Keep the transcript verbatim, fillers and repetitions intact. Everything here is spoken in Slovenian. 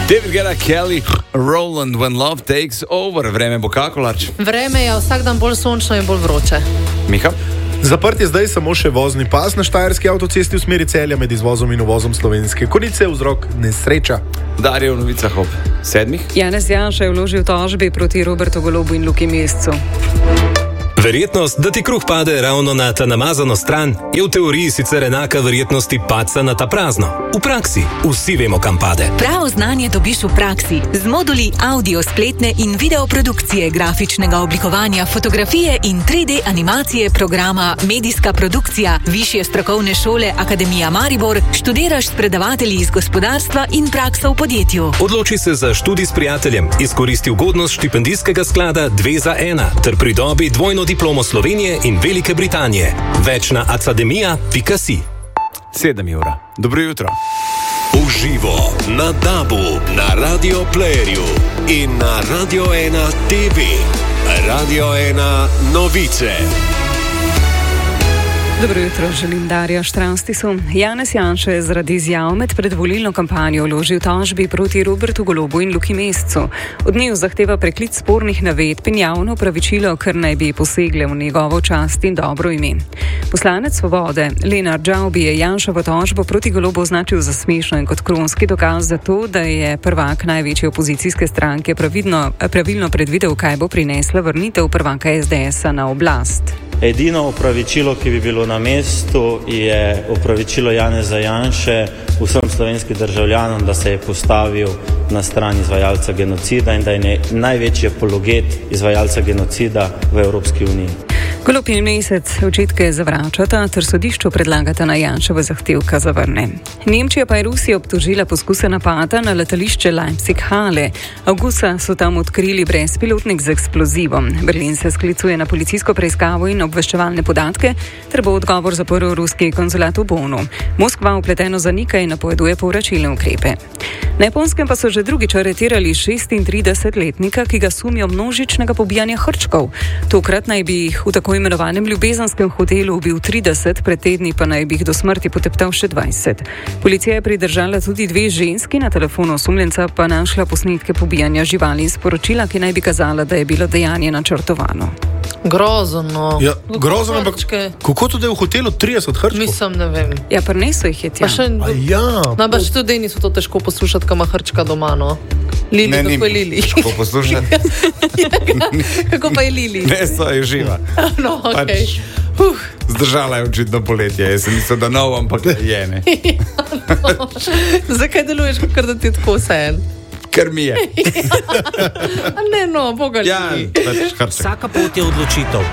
David Guetta, Kelly, Roland, When Love Takes Over. Vreme bo kako, Larč? Vreme je vsak dan bolj sončno in bolj vroče. Miha? Zaprt je zdaj samo še vozni pas na štajerski avtocesti v smeri Celja med izvozom in uvozom Slovenske Konjice, vzrok nesreča. Darje v novicah ob sedmih. Janez Janša je vložil tožbi proti Robertu Golobu in Luki Mescu. Verjetnost, da ti kruh pade ravno na ta namazano stran, je v teoriji sicer enaka verjetnosti padca na ta prazno. V praksi vsi vemo, kam pade. Pravo znanje dobiš v praksi z moduli audio, spletne in video produkcije, grafičnega oblikovanja, fotografije in tri D animacije programa Medijska produkcija Višje strokovne šole Akademija Maribor. Študiraš s predavatelji iz gospodarstva in prakso v podjetju. Odloči se za študij s prijateljem, izkoristi ugodnost štipendijskega sklada dve za ena ter pridobi dvojno diplomo Slovenije in Velike Britanije. Več na academia pika si. Sedem ura. Dobro jutro. Uživo na Dabu, na Radio Playerju in na Radio ena T V. Radio ena novice. Dobro jutro, želim Darja Štranstisu. Janez Janša je zaradi izjav med predvolilno kampanjo vložil tožbi proti Robertu Golobu in Luki Mescu. Od njiju zahteva preklic spornih navedb in javno opravičilo, ker naj bi posegle v njegovo čast in dobro ime. Poslanec Svobode Lenart Žavbi je Janšovo tožbo proti Golobu označil za smešno in kot kronski dokaz za to, da je prvak največje opozicijske stranke pravilno, pravilno predvidel, kaj bo prinesla vrnitev prvaka es de esa na oblast. Edino opravičilo, ki bi bilo na mestu, je opravičilo Janeza Janše vsem slovenskim državljanom, da se je postavil na stran izvajalca genocida in da je največji apologet izvajalca genocida v Evropski uniji. Golob in Mesec očitke zavračata ter sodišču predlagata na Janševa zahtevka zavrne. Nemčija pa je Rusijo obtožila poskuse napada na letališče Leipzig-Halle. Avgusta so tam odkrili brezpilotnik z eksplozivom. Berlin se sklicuje na policijsko preiskavo in obveščevalne podatke ter bo odgovor zaprl ruski konzulat v Bonu. Moskva vpleteno zanika in napoveduje povračilne ukrepe. Na Japonskem pa so že drugič aretirali šestintridesetletnika, ki ga sumijo množičnega pobijanja hrčkov. Tokrat naj bi jih v tako imenovanem ljubezanskem hotelu ubil trideset, pred tedni pa naj bi jih do smrti poteptal še dvajset. Policija je pridržala tudi dve ženski, na telefonu osumljenca pa našla posnetke pobijanja živali in sporočila, ki naj bi kazala, da je bilo dejanje načrtovano. Grozno. Ja, grozno, ampak kako to, da je v hotelu trideset hrčkov? Mislim, ne vem. Ja, prinesel jih je tja. Še, ja, najbrž tudi niso to težko poslušati, kam ima hrčka doma, no. Lili, Ne, kako ni je Lili? težko poslušati. Kako pa je Lili? Ne, so je živa. No, okej. Pač, Uh. zdržala je očitno poletje. Jaz sem mislil, da nov, ampak je ne. No. Zakaj deluješ, kakor da ti je tako vseeno? Ker mi je. A ne, no, boga Ja, Lili. pač hrček. Vsaka pot je odločitev.